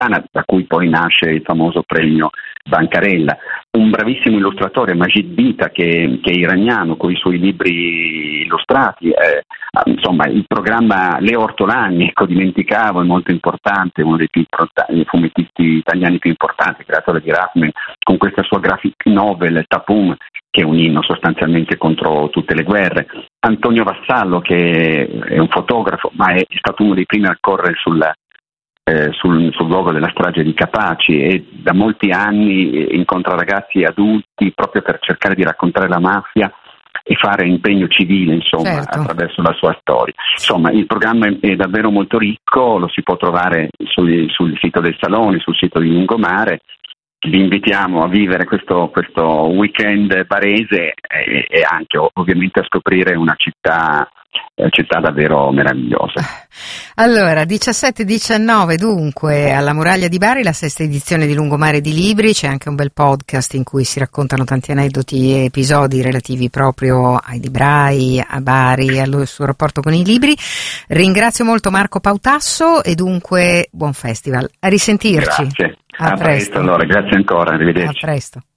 da cui poi nasce il famoso premio Bancarella. Un bravissimo illustratore, Majid Bita, che è iraniano, con i suoi libri illustrati. Insomma, il programma Leo Ortolani, dimenticavo, è molto importante, uno dei fumettisti italiani più importanti, creatore di Rasmen, con questa sua graphic novel Tapum, che è un inno sostanzialmente contro tutte le guerre. Antonio Vassallo, che è un fotografo, ma è stato uno dei primi a correre sul luogo della strage di Capaci, e da molti anni incontra ragazzi adulti proprio per cercare di raccontare la mafia e fare impegno civile, insomma, certo, attraverso la sua storia. Insomma, il programma è davvero molto ricco, lo si può trovare sul sito del Salone, sul sito di Lungomare. Vi invitiamo a vivere questo weekend barese e anche ovviamente a scoprire una città davvero meravigliosa. Allora, 17-19 dunque alla Muraglia di Bari, la 6ª edizione di Lungomare di Libri. C'è anche un bel podcast in cui si raccontano tanti aneddoti e episodi relativi proprio ai librai, a Bari, al suo rapporto con i libri. Ringrazio molto Marco Pautasso e dunque buon festival. A risentirci. Grazie. A presto allora, grazie ancora, arrivederci. A presto.